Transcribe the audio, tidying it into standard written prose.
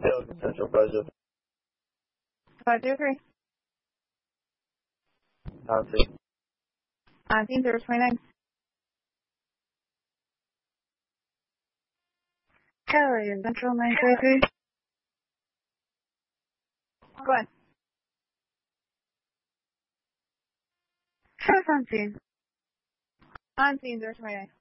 Central Pleasure. 503. Nancy. 19-29. Kelly, Central 933. Go ahead. Sure, 17. 19-29.